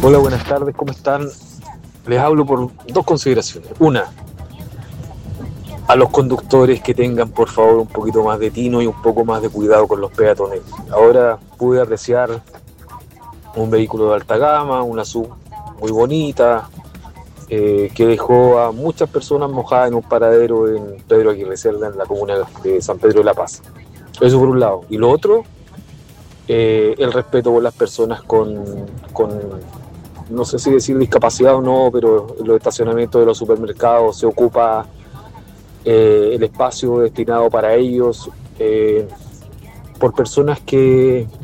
Hola, buenas tardes, ¿cómo están? Les hablo por dos consideraciones. Una, a los conductores que tengan por favor un poquito más de tino y un poco más de cuidado con los peatones. Ahora pude apreciar un vehículo de alta gama, una SUV muy bonita, que dejó a muchas personas mojadas en un paradero en Pedro Aguirre Cerda, en la comuna de San Pedro de la Paz. Eso por un lado. Y lo otro, el respeto por las personas con no sé si decir discapacidad o no, pero en los estacionamientos de los supermercados se ocupa el espacio destinado para ellos por personas que